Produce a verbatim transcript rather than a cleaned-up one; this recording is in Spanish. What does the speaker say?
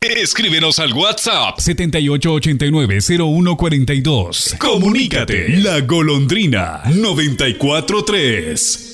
Escríbenos al WhatsApp setenta y ocho ochenta y nueve cero uno cuarenta y dos. Comunícate. La Golondrina noventa y cuatro tres.